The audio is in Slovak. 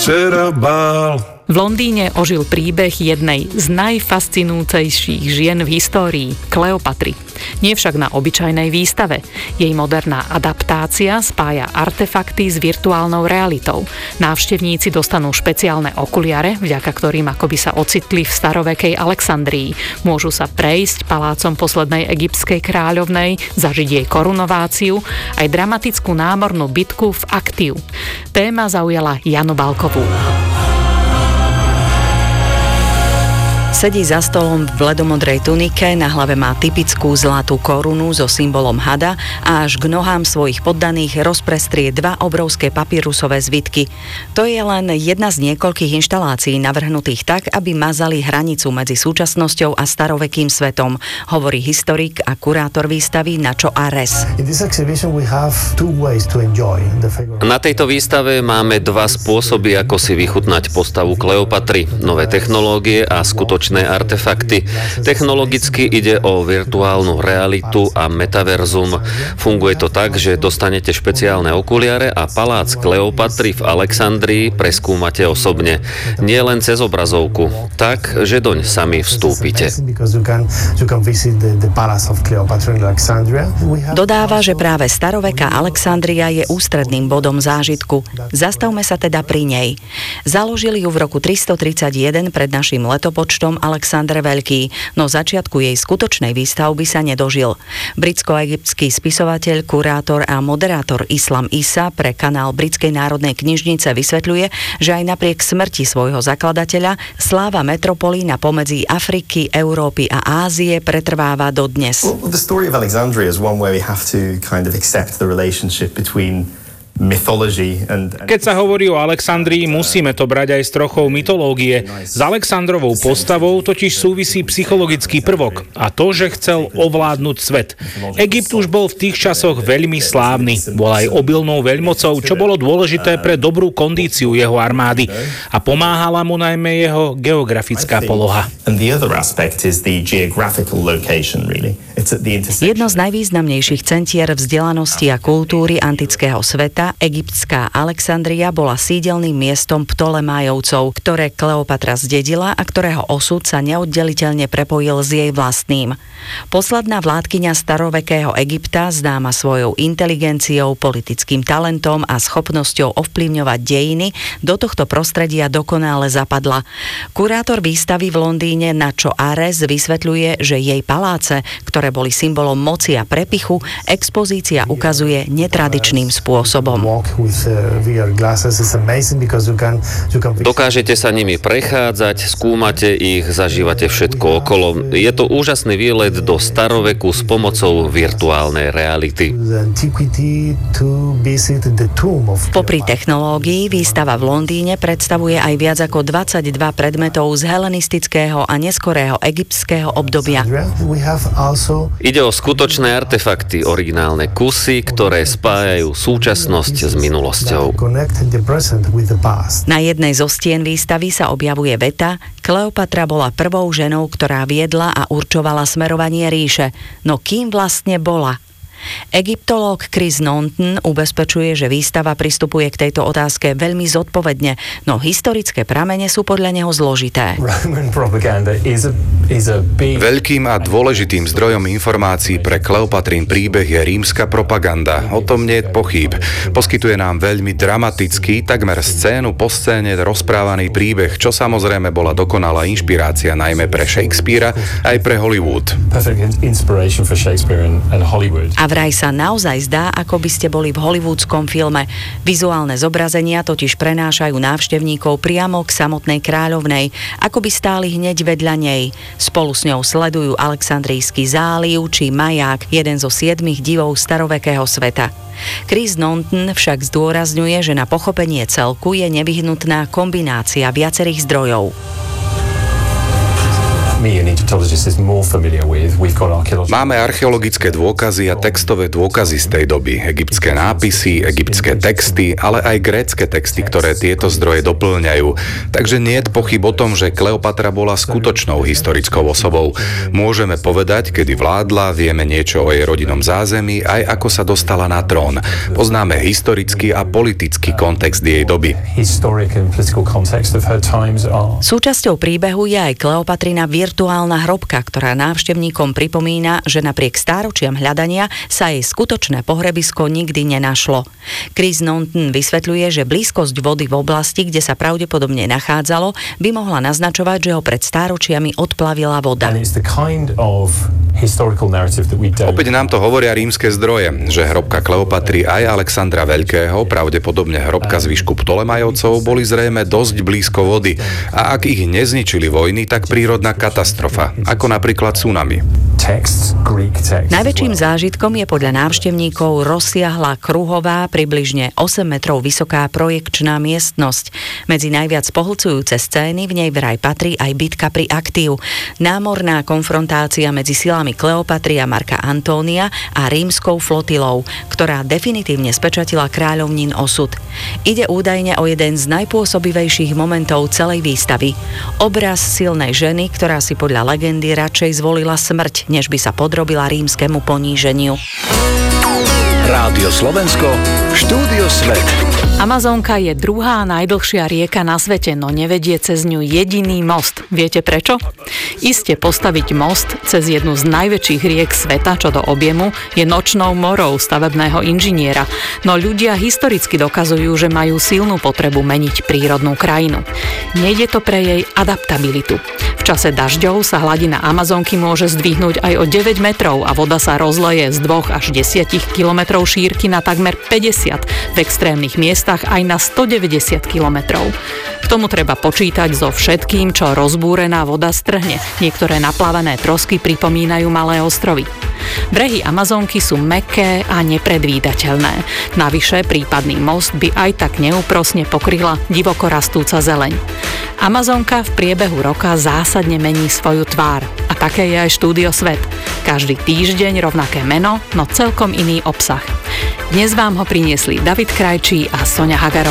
včera bál. V Londýne ožil príbeh jednej z najfascinujúcejších žien v histórii, Kleopatry. Nie však na obyčajnej výstave. Jej moderná adaptácia spája artefakty s virtuálnou realitou. Návštevníci dostanú špeciálne okuliare, vďaka ktorým akoby sa ocitli v starovekej Alexandrii. Môžu sa prejsť palácom poslednej egyptskej kráľovnej, zažiť jej korunováciu, aj dramatickú námornú bitku v Aktiu. Téma zaujala Janu Balkovú. Sedí za stolom v bledomodrej tunike, na hlave má typickú zlatú korunu so symbolom hada a až k nohám svojich poddaných rozprestrie dva obrovské papírusové zvitky. To je len jedna z niekoľkých inštalácií navrhnutých tak, aby mazali hranicu medzi súčasnosťou a starovekým svetom, hovorí historik a kurátor výstavy Nacho Ares. Na tejto výstave máme dva spôsoby, ako si vychutnať postavu Kleopatry, nové technológie a skutočné artefakty. Technologicky ide o virtuálnu realitu a metaverzum. Funguje to tak, že dostanete špeciálne okuliare a palác Kleopatry v Alexandrii preskúmate osobne. Nie len cez obrazovku. Tak, že doň sami vstúpite. Dodáva, že práve staroveká Alexandria je ústredným bodom zážitku. Zastavme sa teda pri nej. Založili ju v roku 331 pred naším letopočtom Alexander Veľký, no začiatku jej skutočnej výstavby sa nedožil. Britsko-egyptský spisovateľ, kurátor a moderátor Islam Isa pre kanál Britskej národnej knižnice vysvetľuje, že aj napriek smrti svojho zakladateľa sláva metropolí na pomedzi Afriky, Európy a Ázie pretrváva dodnes. The story of Alexandria is one where we have to kind of accept the relationship between Keď sa hovorí o Alexandrii, musíme to brať aj s trochou mytológie. S Alexandrovou postavou totiž súvisí psychologický prvok a to, že chcel ovládnuť svet. Egypt už bol v tých časoch veľmi slávny. Bol aj obilnou veľmocou, čo bolo dôležité pre dobrú kondíciu jeho armády a pomáhala mu najmä jeho geografická poloha. Jedno z najvýznamnejších centier vzdelanosti a kultúry antického sveta, egyptská Alexandria, bola sídelným miestom Ptolemájovcov, ktoré Kleopatra zdedila a ktorého osud sa neoddeliteľne prepojil s jej vlastným. Posledná vládkyňa starovekého Egypta, známa svojou inteligenciou, politickým talentom a schopnosťou ovplyvňovať dejiny, do tohto prostredia dokonale zapadla. Kurátor výstavy v Londýne Nacho Ares vysvetľuje, že jej paláce, ktoré boli symbolom moci a prepichu, expozícia ukazuje netradičným spôsobom. Dokážete sa nimi prechádzať, skúmate ich, zažívate všetko okolo. Je to úžasný výlet do staroveku s pomocou virtuálnej reality. Popri technológii výstava v Londýne predstavuje aj viac ako 22 predmetov z helenistického a neskorého egyptského obdobia. Ide o skutočné artefakty, originálne kusy, ktoré spájajú súčasnosť s minulosťou. Na jednej zo stien výstavy sa objavuje veta: Kleopatra bola prvou ženou, ktorá viedla a určovala smerovanie ríše. No kým vlastne bola? Egyptológ Chris Naunton ubezpečuje, že výstava pristupuje k tejto otázke veľmi zodpovedne, no historické pramene sú podľa neho zložité. Veľkým a dôležitým zdrojom informácií pre Kleopatrín príbeh je rímska propaganda. O tom nie je pochýb. Poskytuje nám veľmi dramatický, takmer scénu po scéne rozprávaný príbeh, čo samozrejme bola dokonalá inšpirácia najmä pre Shakespearea aj pre Hollywood. A vraj sa naozaj zdá, ako by ste boli v hollywoodskom filme. Vizuálne zobrazenia totiž prenášajú návštevníkov priamo k samotnej kráľovnej, ako by stáli hneď vedľa nej. Spolu s ňou sledujú Alexandrijský záliv či maják, jeden zo 7 divov starovekého sveta. Chris Naunton však zdôrazňuje, že na pochopenie celku je nevyhnutná kombinácia viacerých zdrojov. Máme archeologické dôkazy a textové dôkazy z tej doby, egyptské nápisy, egyptské texty, ale aj grécke texty, ktoré tieto zdroje doplňajú. Takže nie je pochyb o tom, že Kleopatra bola skutočnou historickou osobou. Môžeme povedať, kedy vládla, vieme niečo o jej rodinnom zázemí, aj ako sa dostala na trón. Poznáme historický a politický kontext jej doby. Súčasťou príbehu je aj Kleopatrina virtuálna hrobka, ktorá návštevníkom pripomína, že napriek stáročiam hľadania sa jej skutočné pohrebisko nikdy nenašlo. Chris Nonton vysvetľuje, že blízkosť vody v oblasti, kde sa pravdepodobne nachádzalo, by mohla naznačovať, že ho pred stáročiami odplavila voda. Opäť nám to hovoria rímske zdroje, že hrobka Kleopatry aj Alexandra Veľkého, pravdepodobne hrobka zvyšku Ptolemajovcov, boli zrejme dosť blízko vody a ak ich nezničili vojny, tak prírodná katastrofa, ako napríklad tsunami. Najväčším zážitkom je podľa návštevníkov rozsiahla kruhová, približne 8 metrov vysoká projekčná miestnosť. Medzi najviac pohlcujúce scény v nej vraj patrí aj bitka pri Aktiu, námorná konfrontácia medzi silami Kleopatry a Marka Antónia a rímskou flotilou, ktorá definitívne spečatila kráľovnín osud. Ide údajne o jeden z najpôsobivejších momentov celej výstavy. Obraz silnej ženy, ktorá si podľa legendy radšej zvolila smrť, než by sa podrobila rímskemu poníženiu. Rádio Slovensko, Štúdio Svet. Amazonka je druhá najdlhšia rieka na svete, no nevedie cez ňu jediný most. Viete prečo? Iste postaviť most cez jednu z najväčších riek sveta, čo do objemu, je nočnou morou stavebného inžiniera. No ľudia historicky dokazujú, že majú silnú potrebu meniť prírodnú krajinu. Nejde to pre jej adaptabilitu. V čase dažďov sa hladina Amazonky môže zdvihnúť aj o 9 metrov a voda sa rozleje z 2 až 10 kilometrov šírky na takmer 50, v extrémnych miestach aj na 190 kilometrov. K tomu treba počítať so všetkým, čo rozbúrená voda strhne. Niektoré naplávané trosky pripomínajú malé ostrovy. Brehy Amazonky sú mäkké a nepredvídateľné. Navyše prípadný most by aj tak neúprosne pokryla divoko rastúca zeleň. Amazonka v priebehu roka zásadne mení svoju tvár. A také je aj Štúdio Svet. Každý týždeň rovnaké meno, no celkom iný obsah. Dnes vám ho priniesli David Krajčí a Soňa Hagarová.